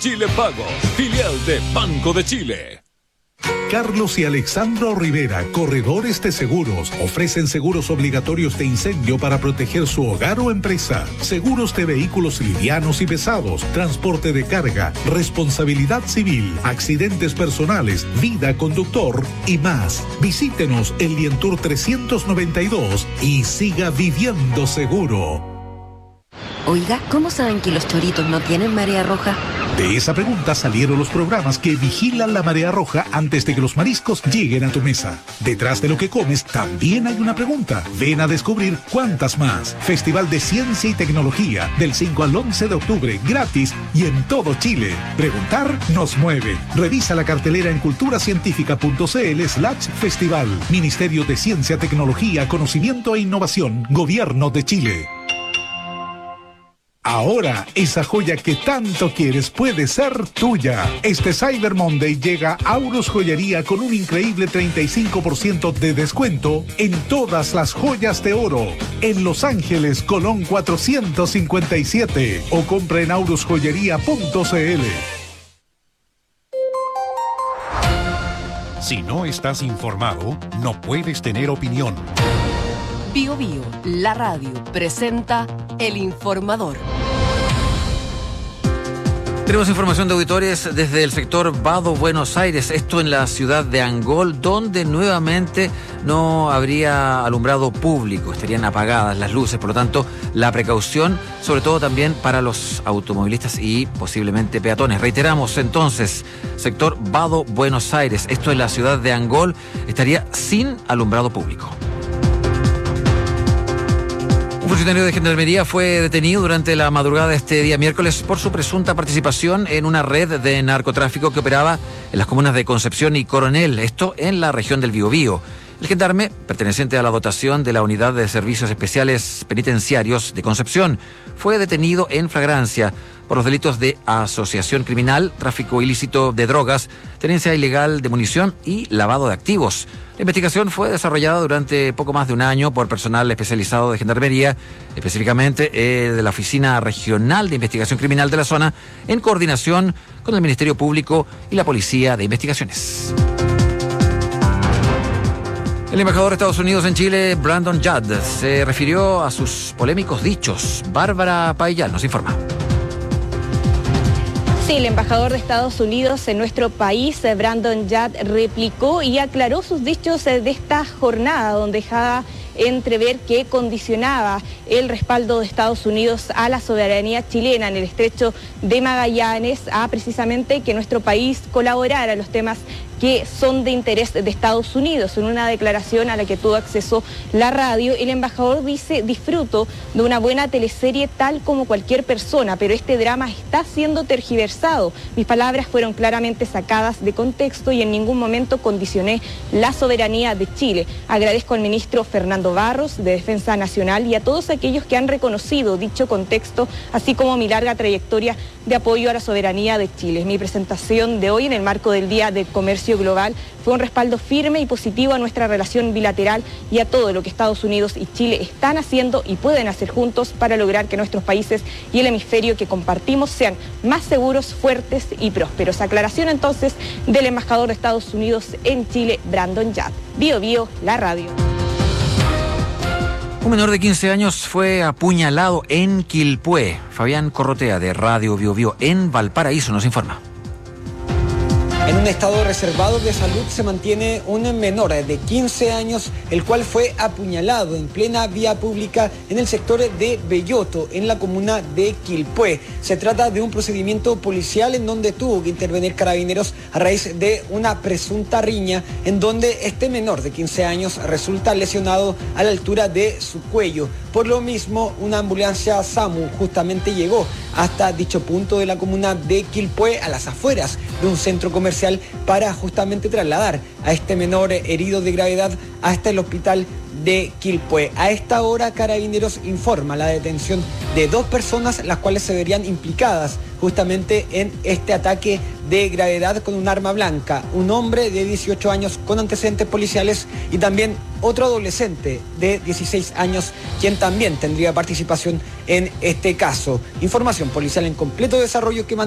Chile Pagos, filial de Banco de Chile. Carlos y Alexandro Rivera, corredores de seguros, ofrecen seguros obligatorios de incendio para proteger su hogar o empresa, seguros de vehículos livianos y pesados, transporte de carga, responsabilidad civil, accidentes personales, vida conductor y más. Visítenos en Lientour 392 y siga viviendo seguro. Oiga, ¿cómo saben que los choritos no tienen marea roja? De esa pregunta salieron los programas que vigilan la marea roja antes de que los mariscos lleguen a tu mesa. Detrás de lo que comes también hay una pregunta. Ven a descubrir cuántas más. Festival de Ciencia y Tecnología del 5 al 11 de octubre, gratis y en todo Chile. Preguntar nos mueve. Revisa la cartelera en culturacientifica.cl/festival. Ministerio de Ciencia, Tecnología, Conocimiento e Innovación. Gobierno de Chile. Ahora, esa joya que tanto quieres puede ser tuya. Este Cyber Monday llega a Aurus Joyería con un increíble 35% de descuento en todas las joyas de oro. En Los Ángeles, Colón 457 o compra en aurusjoyería.cl. Si no estás informado, no puedes tener opinión. Bio Bio, la radio, presenta El Informador. Tenemos información de auditores desde el sector Vado, Buenos Aires, esto en la ciudad de Angol, donde nuevamente no habría alumbrado público, estarían apagadas las luces, por lo tanto, la precaución, sobre todo también para los automovilistas y posiblemente peatones. Reiteramos entonces, sector Vado, Buenos Aires, esto en la ciudad de Angol, estaría sin alumbrado público. Un funcionario de Gendarmería fue detenido durante la madrugada de este día miércoles por su presunta participación en una red de narcotráfico que operaba en las comunas de Concepción y Coronel, esto en la región del Biobío. El gendarme, perteneciente a la dotación de la Unidad de Servicios Especiales Penitenciarios de Concepción, fue detenido en flagrancia por los delitos de asociación criminal, tráfico ilícito de drogas, tenencia ilegal de munición y lavado de activos. La investigación fue desarrollada durante poco más de un año por personal especializado de Gendarmería, específicamente de la Oficina Regional de Investigación Criminal de la zona, en coordinación con el Ministerio Público y la Policía de Investigaciones. El embajador de Estados Unidos en Chile, Brandon Judd, se refirió a sus polémicos dichos. Bárbara Paillal nos informa. Sí, el embajador de Estados Unidos en nuestro país, Brandon Judd, replicó y aclaró sus dichos de esta jornada, donde dejaba entrever que condicionaba el respaldo de Estados Unidos a la soberanía chilena en el estrecho de Magallanes a precisamente que nuestro país colaborara en los temas que son de interés de Estados Unidos. En una declaración a la que tuvo acceso la radio, el embajador dice: disfruto de una buena teleserie tal como cualquier persona, pero este drama está siendo tergiversado. Mis palabras fueron claramente sacadas de contexto y en ningún momento condicioné la soberanía de Chile. Agradezco al ministro Fernando Barros de Defensa Nacional y a todos aquellos que han reconocido dicho contexto, así como mi larga trayectoria de apoyo a la soberanía de Chile. Mi presentación de hoy en el marco del Día del Comercio Global fue un respaldo firme y positivo a nuestra relación bilateral y a todo lo que Estados Unidos y Chile están haciendo y pueden hacer juntos para lograr que nuestros países y el hemisferio que compartimos sean más seguros, fuertes y prósperos. Aclaración entonces del embajador de Estados Unidos en Chile, Brandon Judd. Bio Bio, la radio. Un menor de 15 años fue apuñalado en Quilpué. Fabián Corrotea, de Radio Bio Bio en Valparaíso, nos informa. En un estado reservado de salud se mantiene un menor de 15 años, el cual fue apuñalado en plena vía pública en el sector de Belloto, en la comuna de Quilpué. Se trata de un procedimiento policial en donde tuvo que intervenir Carabineros a raíz de una presunta riña, en donde este menor de 15 años resulta lesionado a la altura de su cuello. Por lo mismo, una ambulancia SAMU justamente llegó hasta dicho punto de la comuna de Quilpué, a las afueras de un centro comercial, para justamente trasladar a este menor herido de gravedad hasta el hospital de Quilpué. A esta hora, Carabineros informa la detención de 2 personas, las cuales se verían implicadas justamente en este ataque de gravedad con un arma blanca. Un hombre de 18 años con antecedentes policiales y también otro adolescente de 16 años, quien también tendría participación en este caso. Información policial en completo desarrollo que